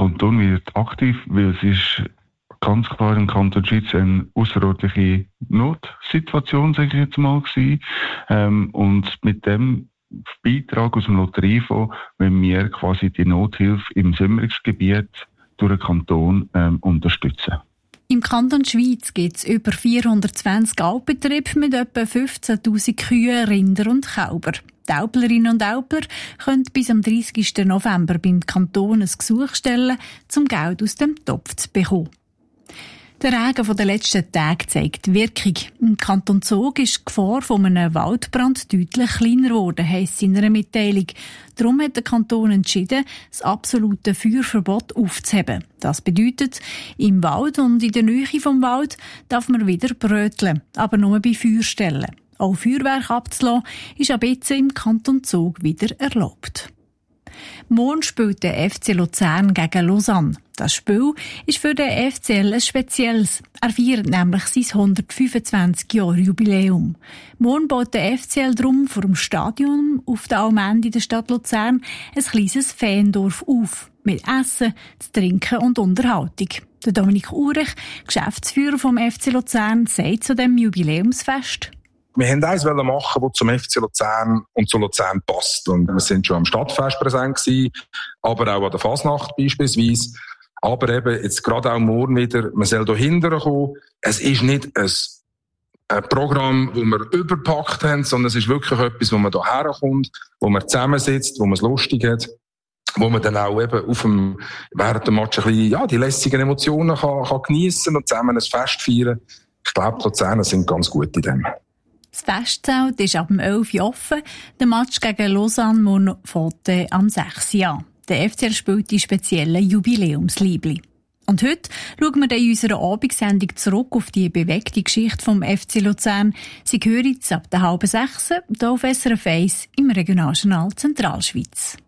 Kanton wird aktiv, weil es ist ganz klar im Kanton Schweiz eine außerordentliche Notsituation, sage ich jetzt mal, gewesen. Und mit dem Beitrag aus dem Lotteriefonds, wenn wir quasi die Nothilfe im Sämmerungsgebiet durch den Kanton unterstützen. Im Kanton Schweiz gibt es über 420 Alpbetriebe mit etwa 15'000 Kühen, Rinder und Kälber. Die Älplerinnen und Älpler können bis am 30. November beim Kanton ein Gesuch stellen, um Geld aus dem Topf zu bekommen. Der Regen der letzten Tage zeigt Wirkung. Im Kanton Zug ist die Gefahr von einem Waldbrand deutlich kleiner geworden, heisst in einer Mitteilung. Darum hat der Kanton entschieden, das absolute Feuerverbot aufzuheben. Das bedeutet, im Wald und in der Nähe vom Wald darf man wieder bröteln, aber nur bei Feuerstellen. Auch Feuerwerk abzulassen ist ab jetzt im Kanton Zug wieder erlaubt. Morgen spielt der FC Luzern gegen Lausanne. Das Spiel ist für den FCL ein spezielles. Er feiert nämlich sein 125-Jahre-Jubiläum. Morgen baut der FCL drum vor dem Stadion auf der Allmende in der Stadt Luzern ein kleines Feriendorf auf. Mit Essen, zu Trinken und Unterhaltung. Der Dominik Urich, Geschäftsführer vom FC Luzern, sagt zu dem Jubiläumsfest: Wir wollten eins machen, das zum FC Luzern und zu Luzern passt. Und wir sind schon am Stadtfest präsent gewesen, aber auch an der Fasnacht beispielsweise. Aber eben jetzt gerade auch morgen wieder, man soll hier hinterher kommen. Es ist nicht ein Programm, das wir überpackt haben, sondern es ist wirklich etwas, wo man hier herkommt, wo man zusammensitzt, wo man es lustig hat, wo man dann auch eben während dem Match ein bisschen, die lässigen Emotionen kann geniessen und zusammen ein Fest feiern. Ich glaube, die Luzerner sind ganz gut in dem. Das Festzelt ist ab 11 Uhr offen. Der Match gegen Lausanne fängt am 6 Uhr an. Der FCL spielt die speziellen Jubiläumsliebli. Und heute schauen wir in unserer Abendsendung zurück auf die bewegte Geschichte vom FC Luzern. Sie hören jetzt ab der 5:30 hier auf SRF 1 im Regionaljournal Zentralschweiz.